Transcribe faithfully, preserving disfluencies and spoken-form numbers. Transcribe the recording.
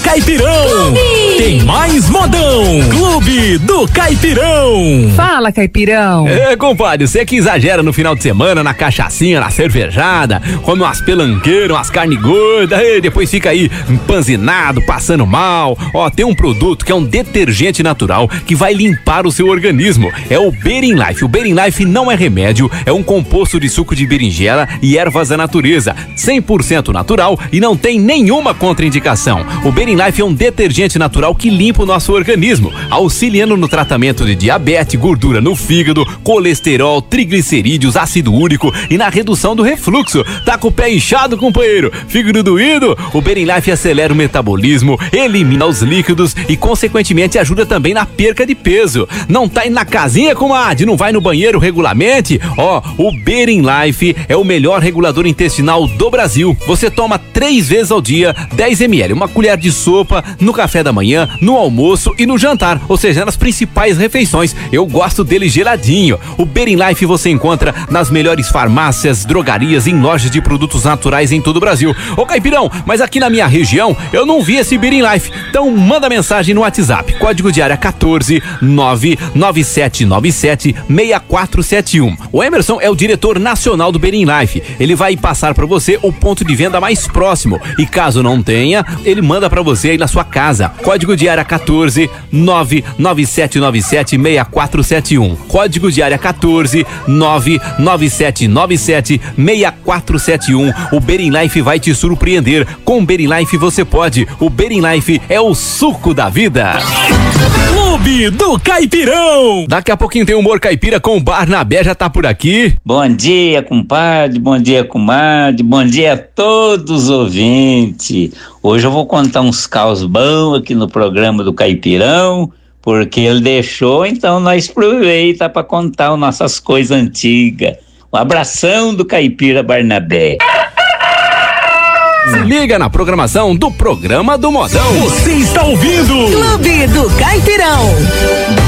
Caipirão. Clube. Tem mais modão. Clube do Caipirão. Fala, Caipirão. É, compadre, você que exagera no final de semana, na cachaçinha, na cervejada, come umas pelanqueiras, umas carne gorda, e depois fica aí empanzinado, passando mal. Ó, tem um produto que é um detergente natural que vai limpar o seu organismo. É o Berinlife. O Berinlife não é remédio, é um composto de suco de berinjela e ervas da natureza, cem por cento natural e não tem nenhuma contraindicação. O Berinlife é um detergente natural que limpa o nosso organismo, auxiliando no tratamento de diabetes, gordura no fígado, colesterol, triglicerídeos, ácido úrico e na redução do refluxo. Tá com o pé inchado, companheiro? Fígado doído? O Berinlife acelera o metabolismo, elimina os líquidos e, consequentemente, ajuda também na perca de peso. Não tá indo na casinha, comadre? Não vai no banheiro regularmente? Ó, o Berinlife é o melhor regulador intestinal do Brasil. Você toma três vezes ao dia, dez mililitros, uma colher de sopa no café da manhã, no almoço e no jantar, ou seja, nas principais refeições. Eu gosto dele geladinho. O Berinlife você encontra nas melhores farmácias, drogarias e em lojas de produtos naturais em todo o Brasil. Ô Caipirão, mas aqui na minha região eu não vi esse Berinlife. Então manda mensagem no WhatsApp, código de área quatorze nove nove sete nove sete seis quatro sete um. O Emerson é o diretor nacional do Berinlife. Ele vai passar para você o ponto de venda mais próximo e caso não tenha, ele manda para você aí na sua casa. Código de área quatorze nove nove sete nove sete seis quatro sete um. Código de área quatorze nove nove sete nove sete seis quatro sete um. O Berinlife vai te surpreender. Com o Berinlife você pode. O Berinlife é o suco da vida. Clube do Caipirão. Daqui a pouquinho tem humor caipira com o Barnabé, já tá por aqui. Bom dia, compadre, bom dia, comadre, bom dia a todos os ouvintes. Hoje eu vou contar uns caos bons aqui no programa do Caipirão, porque ele deixou, então nós aproveita para contar nossas coisas antigas. Um abração do Caipira Barnabé. Se liga na programação do Programa do Modão. Você está ouvindo Clube do Caipirão.